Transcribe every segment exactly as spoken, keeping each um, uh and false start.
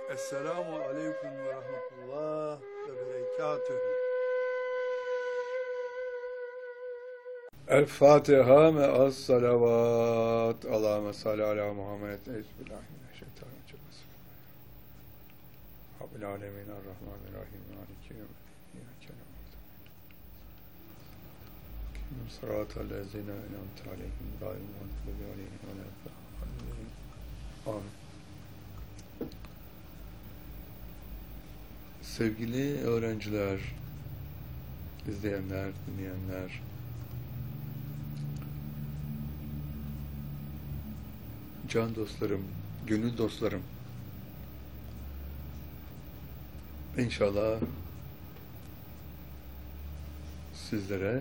Esselamu Aleyküm ve Rahmetullah ve Berekatühü. El-Fatiha me'as salavat. Allahümme salli ala Muhammed. Euzubillahimineşşeytanirracim. Rabbil alemin er-Rahmanirrahim. Maliki yevmiddin. Sıratal lezine en'amte aleyhim gâyril mağdûbi aleyhim ve lâ-d-dâllîn. Amin. Sevgili öğrenciler, izleyenler, dinleyenler, can dostlarım, gönül dostlarım, İnşallah sizlere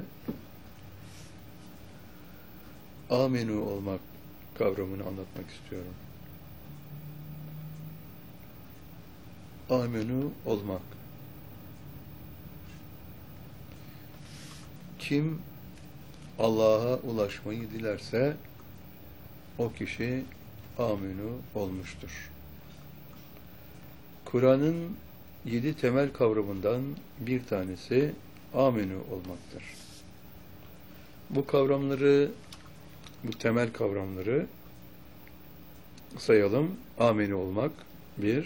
amenu olmak kavramını anlatmak istiyorum. Amenu olmak. Kim Allah'a ulaşmayı dilerse o kişi amenu olmuştur. Kur'an'ın yedi temel kavramından bir tanesi amenu olmaktır. Bu kavramları, bu temel kavramları sayalım. Amenu olmak bir,